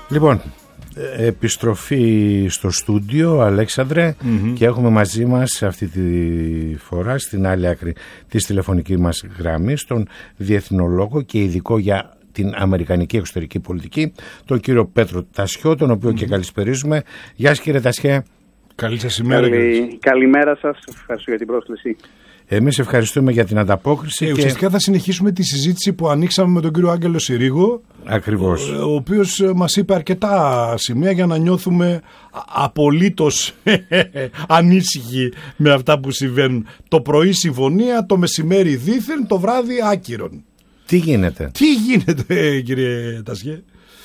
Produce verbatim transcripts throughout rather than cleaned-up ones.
Λοιπόν, επιστροφή στο στούντιο, Αλέξανδρε, mm-hmm. και έχουμε μαζί μας αυτή τη φορά στην άλλη άκρη της τηλεφωνικής μας γραμμής τον διεθνολόγο και ειδικό για την αμερικανική εξωτερική πολιτική, τον κύριο Πέτρο Τασιό, τον οποίο mm-hmm. και καλησπερίζουμε. Γεια σας, κύριε Τασιέ. Καλή σας ημέρα. Καλη... Καλημέρα σας, ευχαριστώ για την πρόσκληση. Εμείς ευχαριστούμε για την ανταπόκριση. Ε, και... Ουσιαστικά θα συνεχίσουμε τη συζήτηση που ανοίξαμε με τον κύριο Άγγελο Συρίγο. Ακριβώς. Ο, ο οποίος μας είπε αρκετά σημεία για να νιώθουμε απολύτως ανήσυχοι με αυτά που συμβαίνουν. Το πρωί συμφωνία, το μεσημέρι δήθεν, το βράδυ άκυρον. Τι γίνεται. Τι γίνεται, κύριε Τασιέ.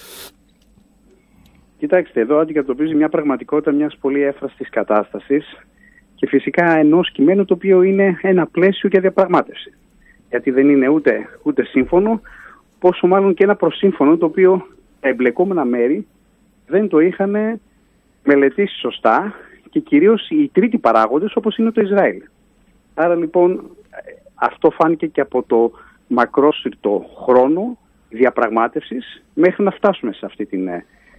Κοιτάξτε, εδώ αντικατοπτρίζει μια πραγματικότητα μιας πολύ εύθραστης κατάστασης και φυσικά ενός κειμένου το οποίο είναι ένα πλαίσιο για διαπραγμάτευση. Γιατί δεν είναι ούτε, ούτε σύμφωνο, πόσο μάλλον και ένα προσύμφωνο το οποίο τα εμπλεκόμενα μέρη δεν το είχαν μελετήσει σωστά και κυρίως οι τρίτοι παράγοντες όπως είναι το Ισραήλ. Άρα λοιπόν αυτό φάνηκε και από το μακρόσυρτο χρόνο διαπραγμάτευσης μέχρι να φτάσουμε σε αυτή την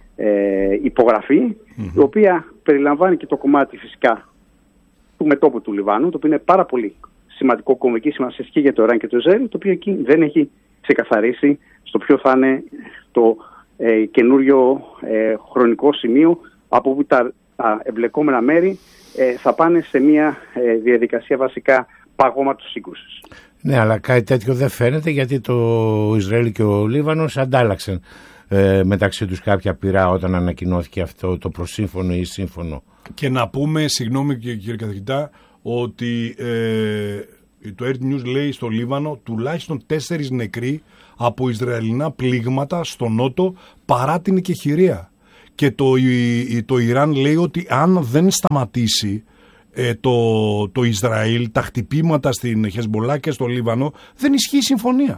ε, υπογραφή, mm-hmm. η οποία περιλαμβάνει και το κομμάτι φυσικά του μετώπου του Λιβάνου, το οποίο είναι πάρα πολύ σημαντικό κομβική σημασία και για το Ιράν και το Ισραήλ, το οποίο εκεί δεν έχει ξεκαθαρίσει στο ποιο θα είναι το ε, καινούριο ε, χρονικό σημείο από όπου τα, τα εμπλεκόμενα μέρη ε, θα πάνε σε μια ε, διαδικασία βασικά παγώματος σύγκρουσης. Ναι, αλλά κάτι τέτοιο δεν φαίνεται, γιατί το Ισραήλ και ο Λίβανος αντάλλαξαν ε, μεταξύ τους κάποια πυρά όταν ανακοινώθηκε αυτό το προσύμφωνο ή σύμφωνο. Και να πούμε, συγγνώμη κύριε καθηγητά, ότι ε, το Air News λέει στο Λίβανο τουλάχιστον τέσσερις νεκροί από Ισραηλινά πλήγματα στο νότο παρά την εκεχηρία. Και το, το Ιράν λέει ότι αν δεν σταματήσει ε, το, το Ισραήλ τα χτυπήματα στην Χεσμολάχ και στο Λίβανο, δεν ισχύει η συμφωνία.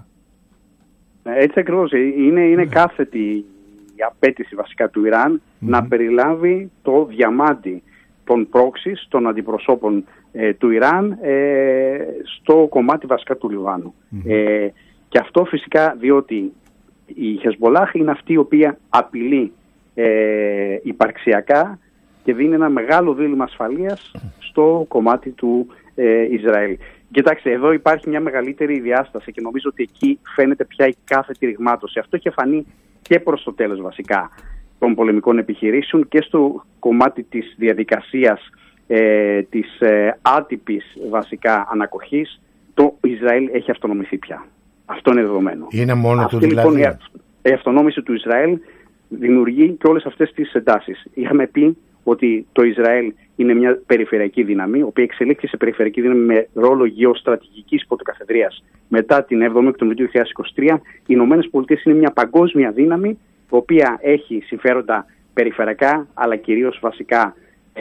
Έτσι ακριβώς. Είναι, είναι yeah. κάθετη η απέτηση βασικά του Ιράν mm-hmm. να περιλάβει το διαμάντι των πρόξης, των αντιπροσώπων ε, του Ιράν ε, στο κομμάτι βασικά του Λιβάνου. Mm-hmm. Ε, και αυτό φυσικά διότι η Χεσμολάχ είναι αυτή η οποία απειλεί ε, υπαρξιακά και δίνει ένα μεγάλο δίλημμα ασφαλείας στο κομμάτι του ε, Ισραήλ. Κοιτάξτε, εδώ υπάρχει μια μεγαλύτερη διάσταση και νομίζω ότι εκεί φαίνεται πια η κάθετη ρηγμάτωση. Αυτό είχε φανεί και προς το τέλος βασικά των πολεμικών επιχειρήσεων και στο κομμάτι της διαδικασίας ε, της ε, άτυπης βασικά ανακοχής. Το Ισραήλ έχει αυτονομηθεί πια. Αυτό είναι δεδομένο. Είναι μόνο Αυτή, του δηλαδή. Λοιπόν, η αυτονόμηση του Ισραήλ δημιουργεί και όλες αυτές τις εντάσεις. Είχαμε πει ότι το Ισραήλ είναι μια περιφερειακή δύναμη, η οποία εξελίχθηκε σε περιφερειακή δύναμη με ρόλο γεωστρατηγικής πρωτοκαθεδρίας μετά την εβδομάδα Οκτωβρίου του δύο χιλιάδες είκοσι τρία. Οι Ηνωμένες Πολιτείες είναι μια παγκόσμια δύναμη, η οποία έχει συμφέροντα περιφερειακά, αλλά κυρίως βασικά ε,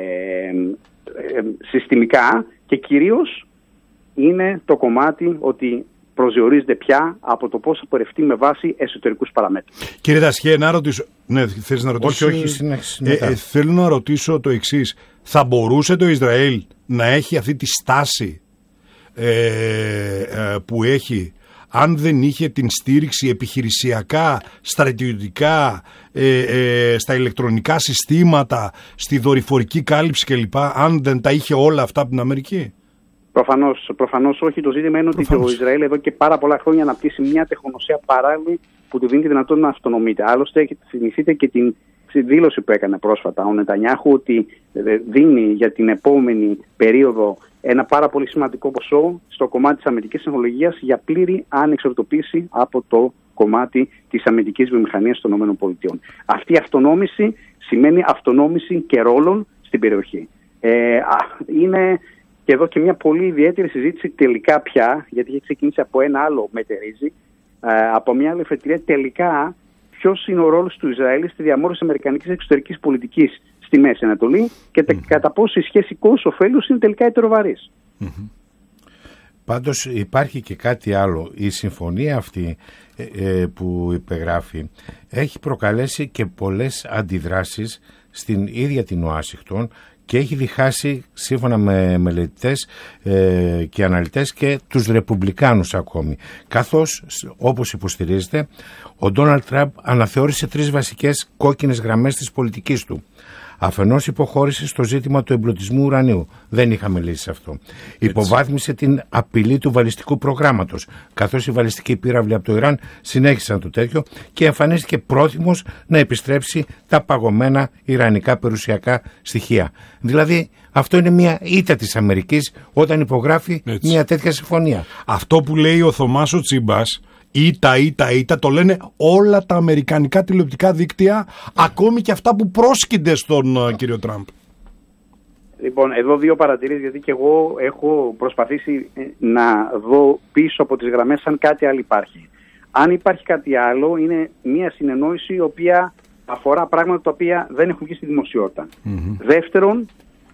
ε, συστημικά, και κυρίως είναι το κομμάτι ότι προσδιορίζεται πια από το πώς θα πορευτεί με βάση εσωτερικούς παραμέτρους. Κύριε Τασιέ, να ρωτήσω. Ναι, θέλεις να ρωτήσω. Όχι, όχι, συνέχιση. Ε, ε, θέλω να ρωτήσω το εξής. Θα μπορούσε το Ισραήλ να έχει αυτή τη στάση ε, ε, που έχει, αν δεν είχε την στήριξη επιχειρησιακά, στρατιωτικά, ε, ε, στα ηλεκτρονικά συστήματα, στη δορυφορική κάλυψη κλπ, αν δεν τα είχε όλα αυτά από την Αμερική? Προφανώς, προφανώς όχι. Το ζήτημα είναι ότι το Ισραήλ εδώ και πάρα πολλά χρόνια αναπτύσσει μια τεχνογνωσία παράλληλη που του δίνει τη δυνατότητα να αυτονομείται. Άλλωστε, θυμηθείτε και την δήλωση που έκανε πρόσφατα ο Νετανιάχου ότι δίνει για την επόμενη περίοδο ένα πάρα πολύ σημαντικό ποσό στο κομμάτι της αμυντικής τεχνολογίας για πλήρη ανεξαρτητοποίηση από το κομμάτι της αμυντικής βιομηχανίας των ΗΠΑ. Αυτή η αυτονόμηση σημαίνει αυτονόμηση και ρόλων στην περιοχή. Ε, είναι και εδώ και μια πολύ ιδιαίτερη συζήτηση τελικά πια, γιατί έχει ξεκινήσει από ένα άλλο μετερίζει, από μια άλλη εφετηρία, τελικά ποιος είναι ο ρόλος του Ισραήλ στη διαμόρφωση της αμερικανικής εξωτερικής πολιτικής στη Μέση Ανατολή και mm-hmm. κατά πόσο η σχέση κόστος-οφέλους είναι τελικά ετεροβαρής. Mm-hmm. Πάντως υπάρχει και κάτι άλλο. Η συμφωνία αυτή ε, που υπεγράφει έχει προκαλέσει και πολλές αντιδράσεις στην ίδια την Ουάσιγκτον και έχει διχάσει, σύμφωνα με μελετητές ε, και αναλυτές, και τους Ρεπουμπλικάνους ακόμη. Καθώς, όπως υποστηρίζεται, ο Ντόναλντ Τραμπ αναθεώρησε τρεις βασικές κόκκινες γραμμές της πολιτικής του. Αφενός υποχώρησε στο ζήτημα του εμπλουτισμού ουρανίου. Δεν είχαμε λύσει αυτό. Έτσι. Υποβάθμισε την απειλή του βαλιστικού προγράμματος, καθώς οι βαλιστικοί πύραυλοι από το Ιράν συνέχισαν το τέτοιο, και εμφανίστηκε πρόθυμος να επιστρέψει τα παγωμένα ιρανικά περιουσιακά στοιχεία. Δηλαδή, αυτό είναι μια ήττα της Αμερικής όταν υπογράφει Έτσι. μια τέτοια συμφωνία. Αυτό που λέει ο Θωμάς ο Τσίμπας, Ήτα, ήτα, ήτα, το λένε όλα τα αμερικανικά τηλεοπτικά δίκτυα, ακόμη και αυτά που πρόσκυνται στον uh, κύριο Τραμπ. Λοιπόν, εδώ δύο παρατηρήσεις, γιατί και εγώ έχω προσπαθήσει να δω πίσω από τις γραμμές αν κάτι άλλο υπάρχει. Αν υπάρχει κάτι άλλο, είναι μια συνεννόηση η οποία αφορά πράγματα τα οποία δεν έχουν βγει στη δημοσιότητα. Mm-hmm. Δεύτερον,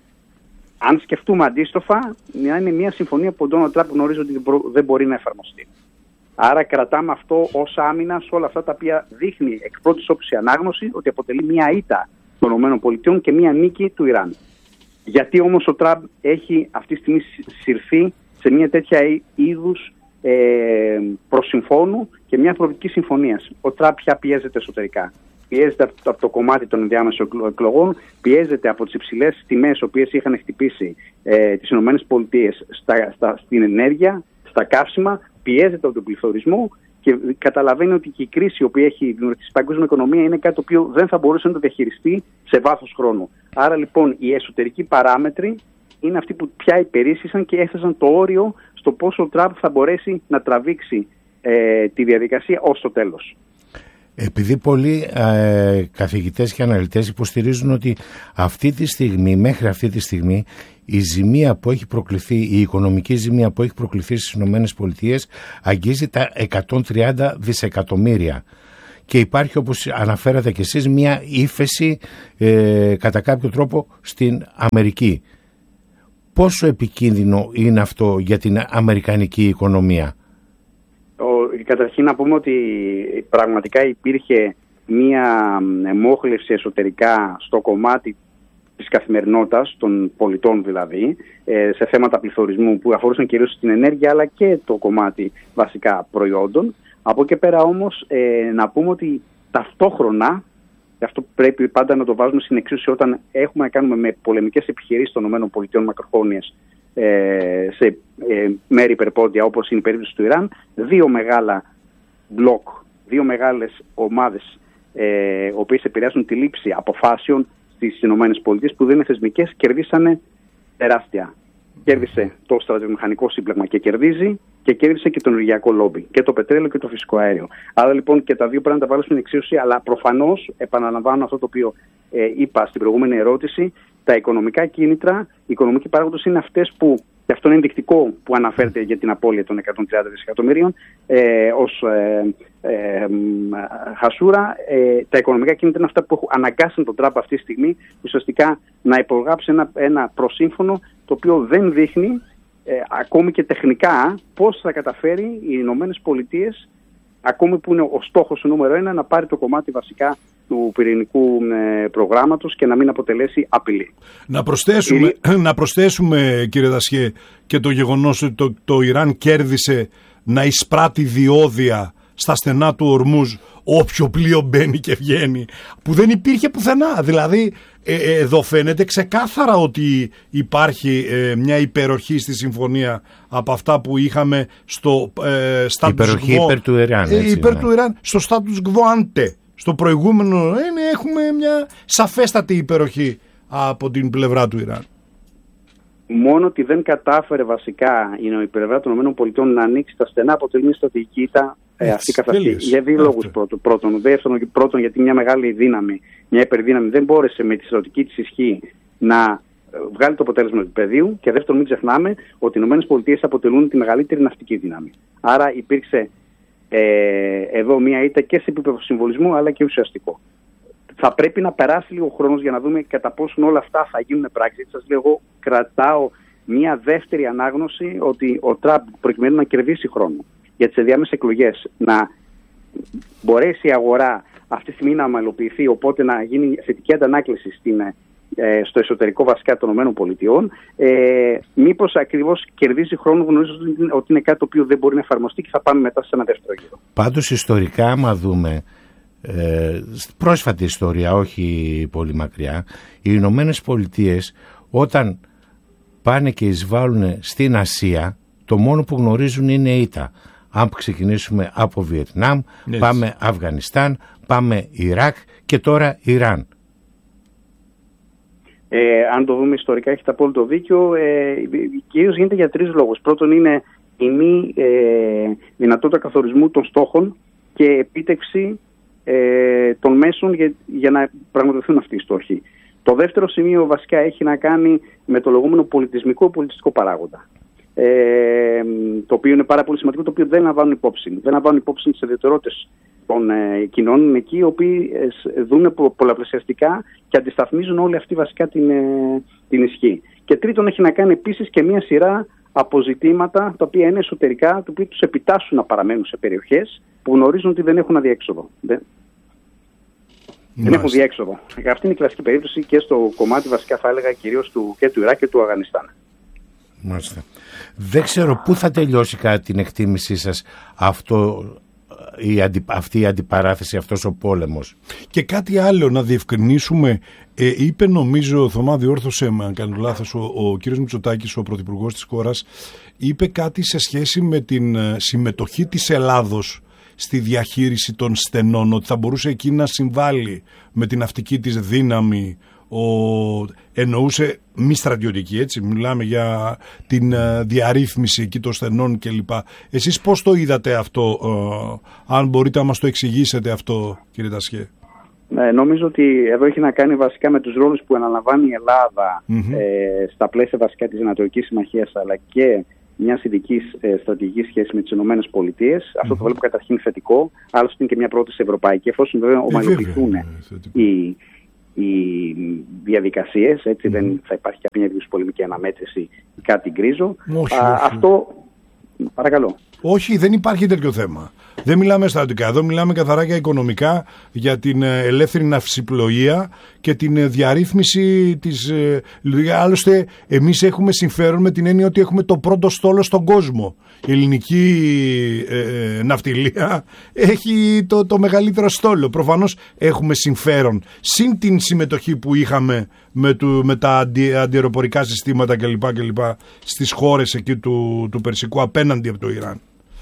αν σκεφτούμε αντίστροφα, είναι μια συμφωνία που ο Ντόναλντ Τραμπ γνωρίζει ότι δεν μπορεί να εφαρμοστεί. Άρα κρατάμε αυτό ως άμυνα σε όλα αυτά τα οποία δείχνει εκ πρώτης όψης η ανάγνωση ότι αποτελεί μια ήττα των ΗΠΑ και μια νίκη του Ιράν. Γιατί όμως ο Τραμπ έχει αυτή τη στιγμή συρθεί σε μια τέτοια είδους ε, προσυμφώνου και μια προοπτική συμφωνίας. Ο Τραμπ πια πιέζεται εσωτερικά. Πιέζεται από το κομμάτι των ενδιάμεσων εκλογών, πιέζεται από τις υψηλές τιμές οποίες είχαν χτυπήσει ε, τις ΗΠΑ στα, στα, στην ενέργεια, στα καύσιμα, πιέζεται από τον πληθωρισμό και καταλαβαίνει ότι και η κρίση η οποία έχει δημιουργηθεί στην παγκόσμια οικονομία είναι κάτι το οποίο δεν θα μπορούσε να το διαχειριστεί σε βάθος χρόνου. Άρα λοιπόν οι εσωτερικοί παράμετροι είναι αυτοί που πια υπερίσχυσαν και έθεσαν το όριο στο πόσο ο Τραμπ θα μπορέσει να τραβήξει ε, τη διαδικασία ως το τέλος. Επειδή πολλοί ε, καθηγητές και αναλυτές υποστηρίζουν ότι αυτή τη στιγμή, μέχρι αυτή τη στιγμή, η ζημία που έχει προκληθεί, η οικονομική ζημία που έχει προκληθεί στις ΗΠΑ αγγίζει τα εκατόν τριάντα δισεκατομμύρια. Και υπάρχει, όπως αναφέρατε και εσείς, μια ύφεση ε, κατά κάποιο τρόπο στην Αμερική. Πόσο επικίνδυνο είναι αυτό για την αμερικανική οικονομία? Καταρχήν να πούμε ότι πραγματικά υπήρχε μία μόχλευση εσωτερικά στο κομμάτι της καθημερινότητας των πολιτών, δηλαδή σε θέματα πληθωρισμού που αφορούσαν κυρίως στην ενέργεια αλλά και το κομμάτι βασικά προϊόντων. Από εκεί πέρα όμως ε, να πούμε ότι ταυτόχρονα, και αυτό πρέπει πάντα να το βάζουμε στην εξίσωση όταν έχουμε να κάνουμε με πολεμικές επιχειρήσεις των ΗΠΑ μακροχρόνιες ε, σε ε, μέρη υπερπόντια όπως είναι η περίπτωση του Ιράν, δύο μεγάλα μπλοκ, δύο μεγάλες ομάδες ε, οποίες επηρεάσουν τη λήψη αποφάσεων στις ΗΠΑ που δεν είναι θεσμικές, κερδίσανε τεράστια. Κέρδισε το στρατιωτομηχανικό σύμπλεγμα και κερδίζει, και κέρδισε και το ενεργειακό λόμπι, και το πετρέλαιο και το φυσικό αέριο. Άρα λοιπόν και τα δύο πρέπει να τα βάλω στην εξίσωση, αλλά προφανώς επαναλαμβάνω αυτό το οποίο ε, είπα στην προηγούμενη ερώτηση, τα οικονομικά κίνητρα, οι οικονομικοί παράγοντες είναι αυτές που, και αυτό είναι ενδεικτικό που αναφέρεται για την απώλεια των εκατόν τριάντα δισεκατομμυρίων ε, ως ε, ε, χασούρα, ε, τα οικονομικά κίνητρα είναι αυτά που έχουν αναγκάσει τον Τραμπ αυτή τη στιγμή ουσιαστικά να υπογράψει ένα, ένα προσύμφωνο το οποίο δεν δείχνει ε, ακόμη και τεχνικά πώς θα καταφέρει οι Ηνωμένες Πολιτείες, ακόμη που είναι ο στόχος του νούμερο ένα, να πάρει το κομμάτι βασικά του πυρηνικού ε, προγράμματος και να μην αποτελέσει απειλή. Να προσθέσουμε, η... να προσθέσουμε κύριε Δασιέ, και το γεγονός ότι το, το Ιράν κέρδισε να εισπράττει διόδια στα στενά του Ορμούζ όποιο πλοίο μπαίνει και βγαίνει, που δεν υπήρχε πουθενά. Δηλαδή ε, ε, εδώ φαίνεται ξεκάθαρα ότι υπάρχει ε, μια υπεροχή στη συμφωνία από αυτά που είχαμε στο ε, status υπεροχή quo, υπέρ του Ιράν, έτσι, ε, υπέρ ναι. του Ιράν, στο status quo ante. Στο προηγούμενο ε, έχουμε μια σαφέστατη υπεροχή από την πλευρά του Ιράν. Μόνο ότι δεν κατάφερε βασικά η πλευρά των ΗΠΑ να ανοίξει τα στενά αποτελεί μια στρατηγική ήττα ε, αυτή καθ' αυτή. Για δύο λόγους πρώτον. Πρώτον, δεύτερον, πρώτον, γιατί μια μεγάλη δύναμη, μια υπερδύναμη δεν μπόρεσε με τη στρατηγική της ισχύ να βγάλει το αποτέλεσμα του πεδίου. Και δεύτερον, μην ξεχνάμε ότι οι ΗΠΑ αποτελούν τη μεγαλύτερη ναυτική δύναμη. Άρα υπήρξε ε, εδώ μια ήττα και σε επίπεδο συμβολισμού αλλά και ουσιαστικό. Θα πρέπει να περάσει λίγο χρόνος για να δούμε κατά πόσον όλα αυτά θα γίνουν πράξη. Σας λέω, εγώ κρατάω μια δεύτερη ανάγνωση ότι ο Τραμπ, προκειμένου να κερδίσει χρόνο για τις ενδιάμεσες εκλογές, να μπορέσει η αγορά αυτή τη στιγμή να αμαλοποιηθεί, οπότε να γίνει θετική αντανάκλαση στην ε, στο εσωτερικό βασικά των ΗΠΑ, ε, μήπως ακριβώς κερδίζει χρόνο γνωρίζοντας ότι είναι κάτι το οποίο δεν μπορεί να εφαρμοστεί και θα πάμε μετά σε ένα δεύτερο γύρο. Πάντως ιστορικά, άμα δούμε ε, πρόσφατη ιστορία, όχι πολύ μακριά, οι Ηνωμένες Πολιτείες όταν πάνε και εισβάλλουν στην Ασία, το μόνο που γνωρίζουν είναι ήττα. Αν ξεκινήσουμε από Βιετνάμ, yes. πάμε Αφγανιστάν, πάμε Ιράκ και τώρα Ιράν. Ε, αν το δούμε ιστορικά, έχετε απόλυτο δίκιο. Ε, κυρίως γίνεται για τρεις λόγους. Πρώτον είναι η μη ε, δυνατότητα καθορισμού των στόχων και επίτευξη ε, των μέσων για, για να πραγματοποιηθούν αυτοί οι στόχοι. Το δεύτερο σημείο βασικά έχει να κάνει με το λεγόμενο πολιτισμικό πολιτιστικό παράγοντα. Ε, το οποίο είναι πάρα πολύ σημαντικό, το οποίο δεν λαμβάνουν υπόψη. Δεν λαμβάνουν υπόψη τις ιδιαιτερότητες των ε, κοινών εκεί, οι οποίοι ε, δουν πολλαπλασιαστικά και αντισταθμίζουν όλη αυτή βασικά την, ε, την ισχύ. Και τρίτον, έχει να κάνει επίσης και μια σειρά αποζητήματα τα οποία είναι εσωτερικά, τα οποία τους επιτάσσουν να παραμένουν σε περιοχές που γνωρίζουν ότι δεν έχουν αδιέξοδο. Δεν, δεν έχουν διέξοδο. Αυτή είναι η κλασική περίπτωση και στο κομμάτι βασικά θα έλεγα κυρίως του, και του Ιράκ και του Αφγανιστάν. Μάλιστα. Δεν ξέρω πού θα τελειώσει κατά την εκτίμησή σας αυτό, η αντι, αυτή η αντιπαράθεση, αυτός ο πόλεμος. Και κάτι άλλο να διευκρινίσουμε. Ε, είπε νομίζω, Θωμά διόρθωσε με αν κάνω λάθος, ο, ο κύριος Μητσοτάκης, ο πρωθυπουργός της χώρας, είπε κάτι σε σχέση με την συμμετοχή της Ελλάδος στη διαχείριση των στενών, ότι θα μπορούσε εκεί να συμβάλλει με την ναυτική της δύναμη. Ο, εννοούσε μη στρατιωτική, έτσι, μιλάμε για την uh, διαρρύθμιση εκεί των στενών κλπ. Εσείς πώς το είδατε αυτό, uh, αν μπορείτε να μας το εξηγήσετε αυτό, κύριε Τασιέ? Ναι, νομίζω ότι εδώ έχει να κάνει βασικά με τους ρόλους που αναλαμβάνει η Ελλάδα mm-hmm. ε, στα πλαίσια βασικά της Ανατολικής Συμμαχίας, αλλά και μια ειδική ε, στρατηγική σχέση με τις ΗΠΑ. Mm-hmm. Αυτό το βλέπω καταρχήν θετικό, άλλωστε είναι και μια πρόταση ευρωπαϊκή, εφόσον βέβαια ομαλοποιηθούν ε, οι οι διαδικασίες, έτσι mm. δεν θα υπάρχει κάποια πολεμική αναμέτρηση ή κάτι γκρίζο. Όχι, Α, όχι. Αυτό, παρακαλώ. Όχι, δεν υπάρχει τέτοιο θέμα. Δεν μιλάμε στρατιωτικά. Εδώ μιλάμε καθαρά για οικονομικά, για την ελεύθερη ναυσιπλοεία και την διαρρύθμιση της λειτουργίας. Άλλωστε, εμείς έχουμε συμφέρον με την έννοια ότι έχουμε το πρώτο στόλο στον κόσμο. Η ελληνική ε, ναυτιλία έχει το, το μεγαλύτερο στόλο. Προφανώς έχουμε συμφέρον. Συν την συμμετοχή που είχαμε με, του, με τα αντι, αντιαεροπορικά συστήματα κλπ. κλπ στις χώρες εκεί του, του Περσικού απέναντι από το Ιράν.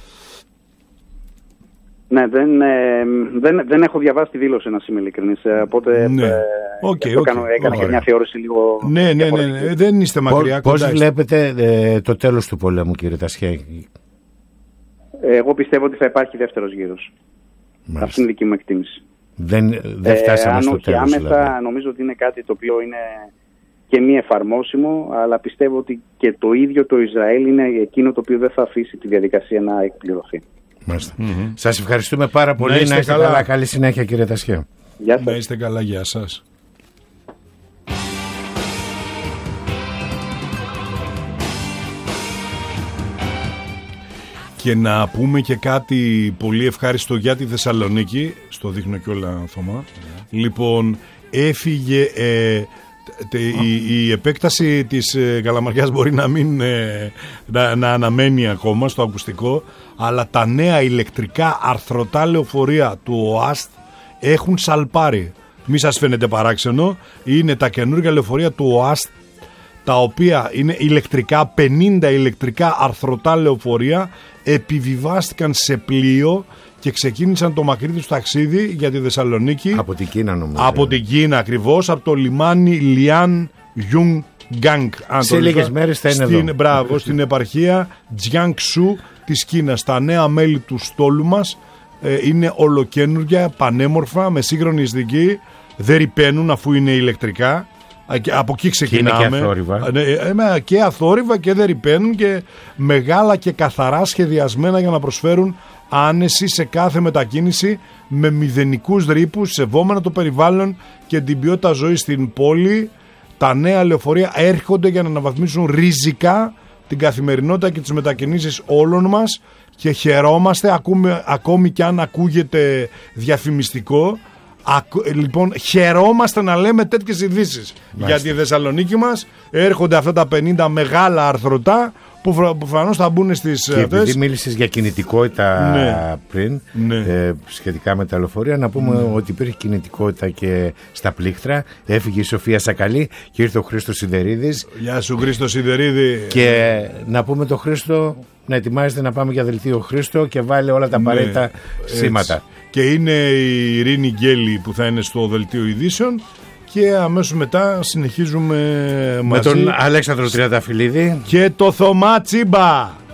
Ναι, δεν, ε, δεν, δεν έχω διαβάσει τη δήλωση, να είμαι ειλικρινής, οπότε ναι. ε, okay, okay, okay. κάνω, έκανα okay. και μια θεώρηση λίγο... Ναι, ναι, ναι, ναι, δεν είστε μακριά. Πώς κοντά βλέπετε ε, το τέλος του πολέμου, κύριε Τασιέ? Εγώ πιστεύω ότι θα υπάρχει δεύτερος γύρος. Μάλιστα. Αυτή είναι η δική μου εκτίμηση. Δεν, δεν φτάσαμε ε, στο τέλος. Άμεσα, δηλαδή. Νομίζω ότι είναι κάτι το οποίο είναι και μη εφαρμόσιμο, αλλά πιστεύω ότι και το ίδιο το Ισραήλ είναι εκείνο το οποίο δεν θα αφήσει τη διαδικασία να εκπληρωθεί. Μάλιστα. Mm-hmm. Σας ευχαριστούμε πάρα πολύ. Να είστε, να είστε καλά. καλά. Καλή συνέχεια, κύριε Τασιέ. Γεια σας. Να είστε καλά, γεια σας. Και να πούμε και κάτι πολύ ευχάριστο για τη Θεσσαλονίκη. Στο δείχνω κιόλα, Θωμά. Yeah. Λοιπόν, έφυγε... Ε, Η, η επέκταση της ε, Καλαμαριάς μπορεί να μην ε, να, να αναμένει ακόμα στο ακουστικό, αλλά τα νέα ηλεκτρικά αρθρωτά λεωφορεία του ΟΑΣΤ έχουν σαλπάρει. Μη σας φαίνεται παράξενο, είναι τα καινούργια λεωφορεία του ΟΑΣΤ, τα οποία είναι ηλεκτρικά, πενήντα ηλεκτρικά αρθρωτά λεωφορεία επιβιβάστηκαν σε πλοίο και ξεκίνησαν το μακρύ τους ταξίδι για τη Θεσσαλονίκη. Από την Κίνα νομίζω. Από την Κίνα ακριβώς, από το λιμάνι Λιάν Γιουνγκ Γκάνγκ. Σε λίγες μέρες θα είναι στην, εδώ. Μπράβο, στην επαρχία Τζιάνγκσου της Κίνας. Τα νέα μέλη του στόλου μας ε, είναι ολοκένουργια, πανέμορφα, με σύγχρονη αισθητική. Δεν ρυπαίνουν αφού είναι ηλεκτρικά. Από εκεί ξεκινάμε. Και, και αθόρυβα. Ε, και αθόρυβα και δεν ρυπαίνουν και μεγάλα και καθαρά σχεδιασμένα για να προσφέρουν άνεση σε κάθε μετακίνηση με μηδενικούς ρήπους, σεβόμενα το περιβάλλον και την ποιότητα ζωής στην πόλη. Τα νέα λεωφορεία έρχονται για να αναβαθμίσουν ριζικά την καθημερινότητα και τις μετακινήσεις όλων μας και χαιρόμαστε, ακούμε, ακόμη και αν ακούγεται διαφημιστικό, Λοιπόν, χαιρόμαστε να λέμε τέτοιες ειδήσεις για τη Θεσσαλονίκη μας. Έρχονται αυτά τα πενήντα μεγάλα αρθρωτά που προφανώς θα μπουν στις. Και επειδή μίλησες για κινητικότητα ναι. πριν, ναι. Ε, σχετικά με τα λεωφορεία, να πούμε ναι. ότι υπήρχε κινητικότητα και στα πλήκτρα. Έφυγε η Σοφία Σακαλή και ήρθε ο Χρήστος Σιδερίδης. Γεια σου, Χρήστο Σιδερίδη. Και να πούμε το Χρήστο να ετοιμάζεται να πάμε για δελτίο Χρήστο και βάλε όλα τα απαραίτητα ναι. σήματα. Και είναι η Ειρήνη Γκέλη που θα είναι στο δελτίο ειδήσεων. Και αμέσως μετά συνεχίζουμε με μαζί τον Αλέξανδρο Τριανταφυλλίδη και το Θωμά Τσίμπα.